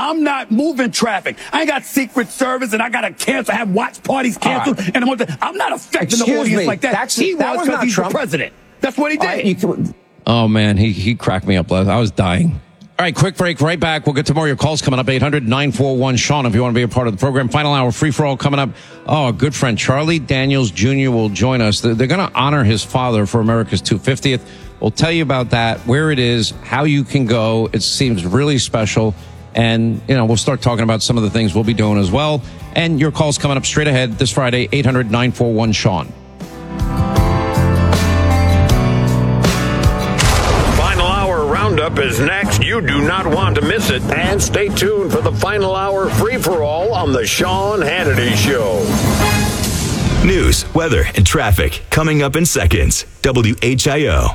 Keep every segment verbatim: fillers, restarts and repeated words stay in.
I'm not moving traffic. I ain't got Secret Service and I got to cancel, have watch parties canceled. Right. And I'm, I'm not affecting Excuse the audience me. like that. That's, he that was because he's Trump. the president. That's what he did. Right, you, oh, man, he, he cracked me up. I was dying. All right, quick break, right back. We'll get to more of your calls coming up. eight hundred nine four one Sean if you want to be a part of the program. Final hour free-for-all coming up. Oh, a good friend, Charlie Daniels Junior will join us. They're, they're going to honor his father for America's two hundred fiftieth. We'll tell you about that, where it is, how you can go. It seems really special. And, you know, we'll start talking about some of the things we'll be doing as well. And your calls coming up straight ahead this Friday, eight hundred nine four one Sean. Roundup is next. You do not want to miss it. And stay tuned for the final hour free-for-all on the Sean Hannity Show. News, weather, and traffic coming up in seconds. W H I O.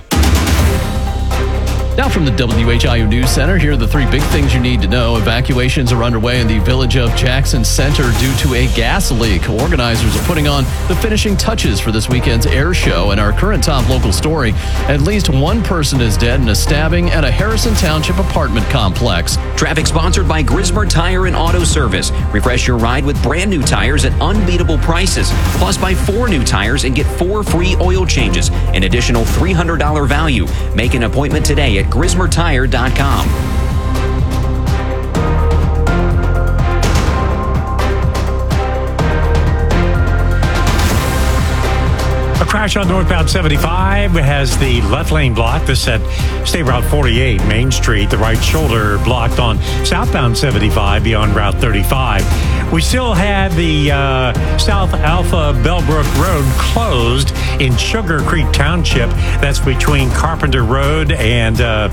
Now from the W H I O News Center, here are the three big things you need to know. Evacuations are underway in the village of Jackson Center due to a gas leak. Organizers are putting on the finishing touches for this weekend's air show. And our current top local story, at least one person is dead in a stabbing at a Harrison Township apartment complex. Traffic sponsored by Grismer Tire and Auto Service. Refresh your ride with brand new tires at unbeatable prices. Plus, buy four new tires and get four free oil changes. An additional three hundred dollars value. Make an appointment today at grismer tire dot com. A crash on northbound seventy-five has the left lane blocked. This at State Route forty-eight, Main Street. The right shoulder blocked on southbound seventy-five beyond Route thirty-five. We still have the uh, South Alpha Bellbrook Road closed in Sugar Creek Township. That's between Carpenter Road and... Uh,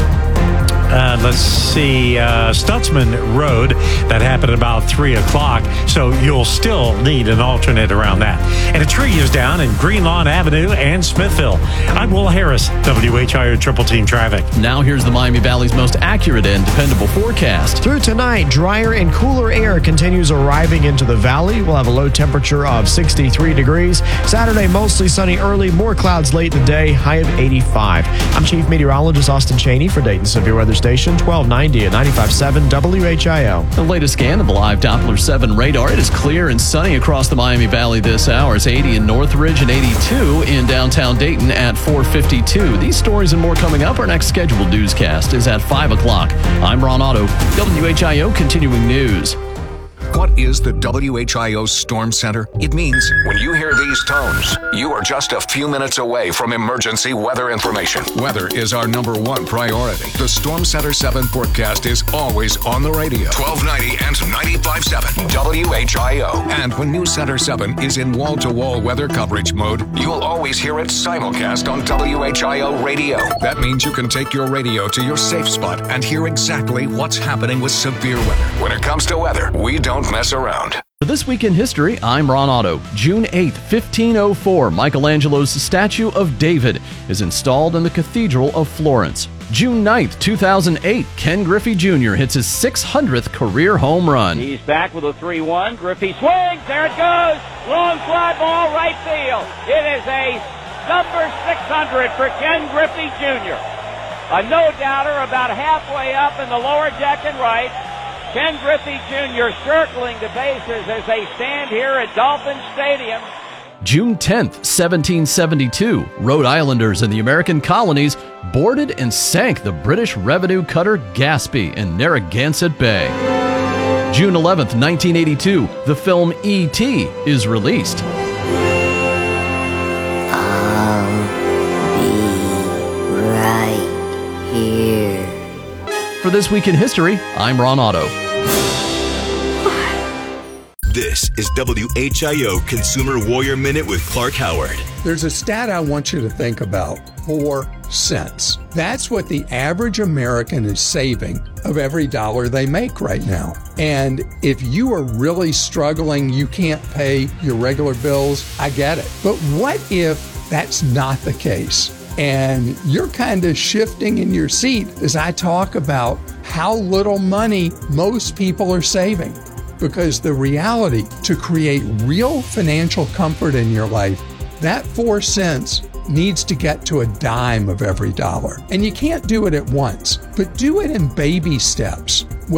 Uh, let's see, uh, Stutzman Road. That happened about three o'clock, so you'll still need an alternate around that. And a tree is down in Green Lawn Avenue and Smithville. I'm Will Harris, W H I O Triple Team Traffic. Now here's the Miami Valley's most accurate and dependable forecast. Through tonight, drier and cooler air continues arriving into the valley. We'll have a low temperature of sixty-three degrees. Saturday, mostly sunny early, more clouds late in the day, high of eighty-five. I'm Chief Meteorologist Austin Cheney for Dayton Severe Weather Station, twelve ninety at ninety-five point seven W H I O. The latest scan of the live Doppler seven radar. It is clear and sunny across the Miami Valley this hour. It's eighty in Northridge and eighty-two in downtown Dayton at four fifty-two. These stories and more coming up. Our next scheduled newscast is at five o'clock. I'm Ron Otto, W H I O Continuing News. What is the W H I O Storm Center? It means when you hear these tones, you are just a few minutes away from emergency weather information. Weather is our number one priority. The Storm Center seven forecast is always on the radio. twelve ninety and ninety-five point seven W H I O. And when News Center seven is in wall-to-wall weather coverage mode, you'll always hear it simulcast on W H I O radio. That means you can take your radio to your safe spot and hear exactly what's happening with severe weather. When it comes to weather, we don't mess around. For This Week in History, I'm Ron Otto. June eighth, fifteen oh four, Michelangelo's statue of David is installed in the Cathedral of Florence. June ninth, two thousand eight, Ken Griffey Junior hits his six hundredth career home run. He's back with a three one. Griffey swings. There it goes. Long fly ball, right field. It is a number six hundred for Ken Griffey Junior A no-doubter about halfway up in the lower deck and right. Ken Griffey Junior circling the bases as they stand here at Dolphin Stadium. June tenth, seventeen seventy-two, Rhode Islanders and the American colonies boarded and sank the British revenue cutter Gaspee in Narragansett Bay. June eleventh, nineteen eighty-two, the film E T is released. I'll be right here. For This Week in History, I'm Ron Otto. This is W H I O Consumer Warrior Minute with Clark Howard. There's a stat I want you to think about. Four cents. That's what the average American is saving of every dollar they make right now. And if you are really struggling, you can't pay your regular bills, I get it. But what if that's not the case? And you're kind of shifting in your seat as I talk about how little money most people are saving. Because the reality, to create real financial comfort in your life, that four cents needs to get to a dime of every dollar. And you can't do it at once, but do it in baby steps.